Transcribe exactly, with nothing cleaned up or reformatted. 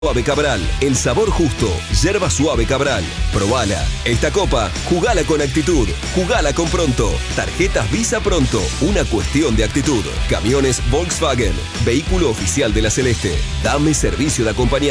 Suave Cabral, el sabor justo, yerba suave Cabral. Probala. Esta copa, jugala con actitud, jugala con Pronto. Tarjetas Visa Pronto, una cuestión de actitud. Camiones Volkswagen, vehículo oficial de la Celeste. Dame servicio de acompañamiento.